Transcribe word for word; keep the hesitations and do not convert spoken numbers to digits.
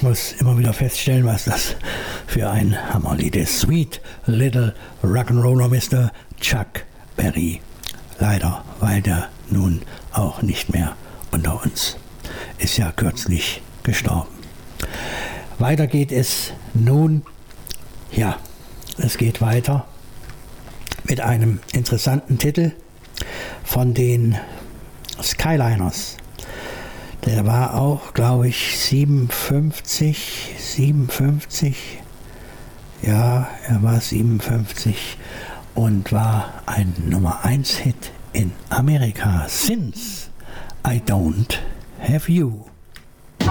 ich muss immer wieder feststellen, was das für ein Hammerlied ist. Sweet Little Rock'n'Roller Mister Chuck Berry. Leider, weil der nun auch nicht mehr unter uns ist, ja kürzlich gestorben. Weiter geht es nun, ja, es geht weiter mit einem interessanten Titel von den Skyliners. Der war auch, glaube ich, siebenundfünfzig, siebenundfünfzig, ja, er war siebenundfünfzig und war ein Nummer eins Hit in Amerika. Since I Don't Have You.